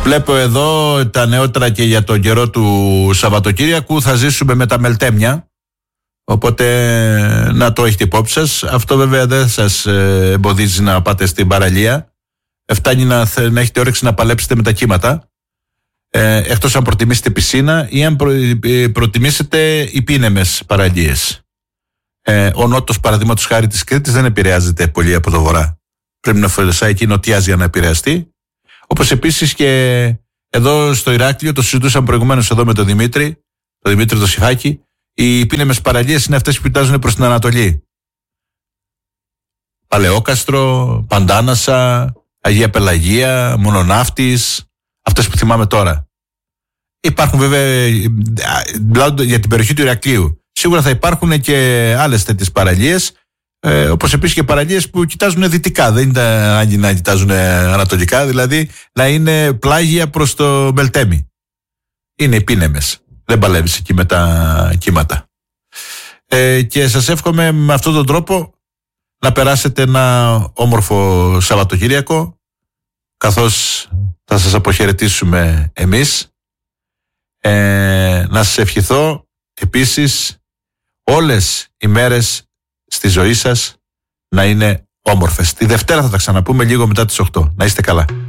Βλέπω εδώ τα νεότερα και για τον καιρό του Σαββατοκύριακου. Θα ζήσουμε με τα μελτέμια. Οπότε να το έχετε υπόψη σας. Αυτό βέβαια δεν σας εμποδίζει να πάτε στην παραλία. Φτάνει να έχετε όρεξη να παλέψετε με τα κύματα. Εκτός αν προτιμήσετε πισίνα ή αν προτιμήσετε υπήνεμες παραλίες. Ο νότος, παραδείγματος χάρη της Κρήτης, δεν επηρεάζεται πολύ από το βορρά. Πρέπει να φωτισάει εκεί νοτιάζει για να επηρεαστεί. Όπως επίσης και εδώ στο Ηράκλειο, το συζητούσαμε προηγουμένως εδώ με τον Δημήτρη το Σιφάκη, οι υπήνεμες παραλίες είναι αυτές που κοιτάζουν προς την Ανατολή. Παλαιόκαστρο, Παντάνασα, Αγία Πελαγία, Μονοναύτης, αυτές που θυμάμαι τώρα. Υπάρχουν βέβαια για την περιοχή του Ηρακλείου. Σίγουρα θα υπάρχουν και άλλες τέτοιες παραλίες, όπως επίσης και παραλίες που κοιτάζουν δυτικά. Δεν είναι ανάγκη να κοιτάζουν ανατολικά, δηλαδή να είναι πλάγια προς το Μελτέμι. Είναι υπήνεμες. Δεν παλεύεις εκεί με τα κύματα. Και σας εύχομαι με αυτόν τον τρόπο να περάσετε ένα όμορφο Σαββατοκύριακο, καθώς θα σας αποχαιρετήσουμε εμείς. Να σας ευχηθώ επίσης όλες οι μέρες στη ζωή σας να είναι όμορφες. Τη Δευτέρα θα τα ξαναπούμε λίγο μετά τις 8. Να είστε καλά.